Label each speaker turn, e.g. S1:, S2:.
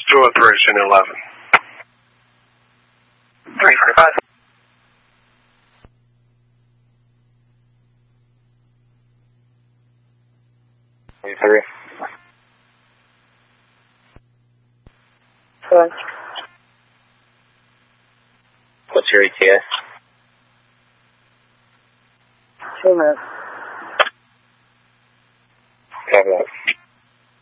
S1: To operation 11.
S2: 345.
S3: Three.
S2: Good.
S3: What's your ETA?
S2: 2 minutes.
S3: Copy that.